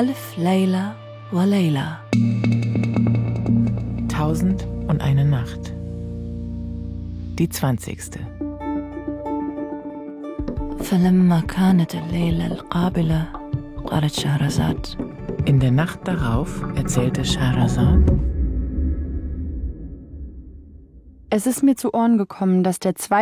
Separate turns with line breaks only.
ألف ليلة وليلة.
1001 Nacht. Die 20.
فلما كانت الليلة القابلة قالت شهرزاد.
In der Nacht darauf erzählte Scheherazad:
Es ist mir zu Ohren gekommen, dass der